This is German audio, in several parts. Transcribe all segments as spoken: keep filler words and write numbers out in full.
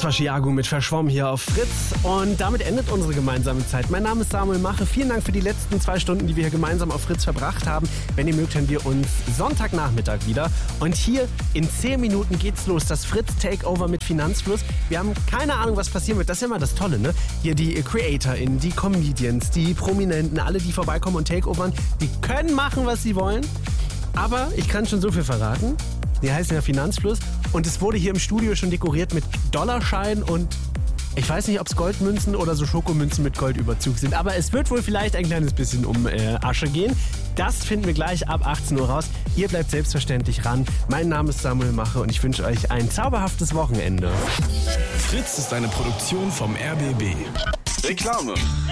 Das war Chiago mit Verschwommen hier auf Fritz und damit endet unsere gemeinsame Zeit. Mein Name ist Samuel Mache. Vielen Dank für die letzten zwei Stunden, die wir hier gemeinsam auf Fritz verbracht haben. Wenn ihr mögt, hören wir uns Sonntagnachmittag wieder. Und hier in zehn Minuten geht's los. Das Fritz Takeover mit Finanzfluss. Wir haben keine Ahnung, was passieren wird. Das ist ja immer das Tolle, ne? Hier die CreatorInnen, die Comedians, die Prominenten, alle, die vorbeikommen und Takeovern, die können machen, was sie wollen. Aber ich kann schon so viel verraten. Die heißen ja Finanzfluss und es wurde hier im Studio schon dekoriert mit Dollarscheinen und ich weiß nicht, ob es Goldmünzen oder so Schokomünzen mit Goldüberzug sind, aber es wird wohl vielleicht ein kleines bisschen um äh, Asche gehen. Das finden wir gleich ab achtzehn Uhr raus. Ihr bleibt selbstverständlich ran. Mein Name ist Samuel Mache und ich wünsche euch ein zauberhaftes Wochenende. Fritz ist eine Produktion vom R B B. Reklame.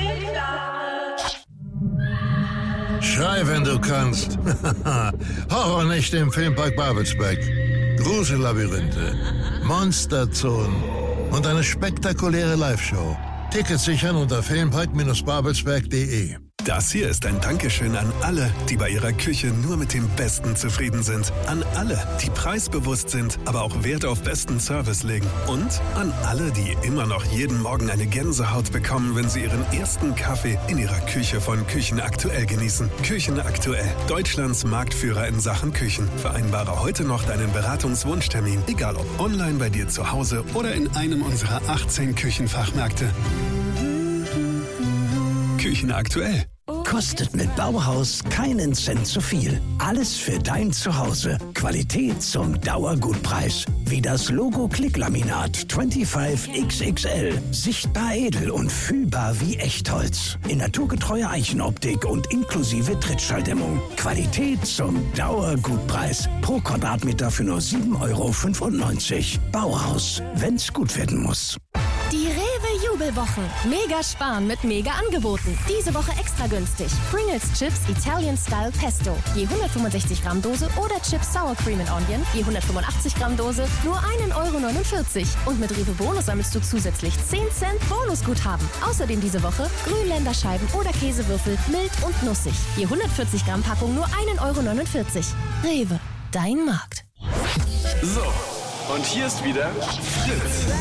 Schrei, wenn du kannst. Horrornächte im Filmpark Babelsberg. Grusellabyrinthe, Monsterzonen und eine spektakuläre Live-Show. Tickets sichern unter filmpark babelsberg punkt de. Das hier ist ein Dankeschön an alle, die bei ihrer Küche nur mit dem Besten zufrieden sind. An alle, die preisbewusst sind, aber auch Wert auf besten Service legen. Und an alle, die immer noch jeden Morgen eine Gänsehaut bekommen, wenn sie ihren ersten Kaffee in ihrer Küche von Küchen Aktuell genießen. Küchen Aktuell, Deutschlands Marktführer in Sachen Küchen. Vereinbare heute noch deinen Beratungswunschtermin, egal ob online bei dir zu Hause oder in einem unserer achtzehn Küchenfachmärkte. Küchen Aktuell. Kostet mit Bauhaus keinen Cent zu viel. Alles für dein Zuhause. Qualität zum Dauergutpreis. Wie das Logo Klicklaminat fünfundzwanzig X X L. Sichtbar edel und fühlbar wie Echtholz. In naturgetreuer Eichenoptik und inklusive Trittschalldämmung. Qualität zum Dauergutpreis. Pro Quadratmeter für nur sieben Euro fünfundneunzig. Bauhaus, wenn's gut werden muss. Die Rewe-Jubelwochen. Mega sparen mit Mega-Angeboten. Diese Woche extra günstig. Pringles Chips Italian Style Pesto. Je hundertfünfundsechzig Gramm Dose oder Chips Sour Cream and Onion. Je hundertfünfundachtzig Gramm Dose nur ein Euro neunundvierzig. Und mit Rewe Bonus sammelst du zusätzlich zehn Cent Bonusguthaben. Außerdem diese Woche Grünländerscheiben oder Käsewürfel mild und nussig. Je hundertvierzig Gramm Packung nur ein Euro neunundvierzig. Rewe, dein Markt. So, und hier ist wieder Fritz.